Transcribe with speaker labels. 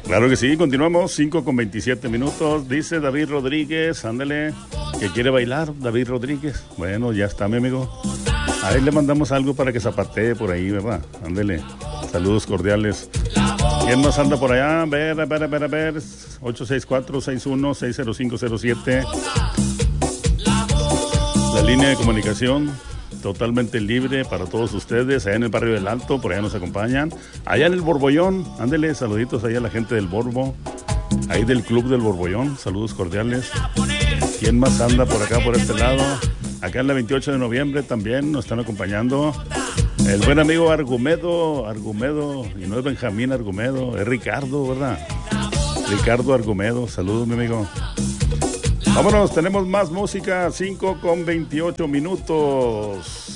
Speaker 1: Claro que sí, continuamos, 5:27. Dice David Rodríguez, ándale, que quiere bailar, David Rodríguez. Bueno, ya está, mi amigo. Ahí le mandamos algo para que zapatee por ahí, ¿verdad? Ándele, saludos cordiales. ¿Quién más anda por allá? A ver. 864-61-60507. La línea de comunicación totalmente libre para todos ustedes. Allá en el barrio del Alto, por allá nos acompañan. Allá en el Borbollón, ándele, saluditos allá a la gente del Borbo. Ahí del Club del Borbollón, saludos cordiales. ¿Quién más anda por acá, por este lado? Acá en la 28 de noviembre también nos están acompañando el buen amigo Argumedo, y no es Benjamín Argumedo, es Ricardo, ¿verdad? Ricardo Argumedo, saludos, mi amigo. Vámonos, tenemos más música, 5:28.